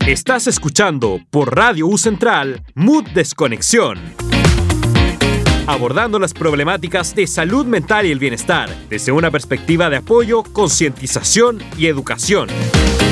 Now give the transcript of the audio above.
Estás escuchando por Radio U Central Mood Desconexión. Abordando las problemáticas de salud mental y el bienestar desde una perspectiva de apoyo, concientización y educación.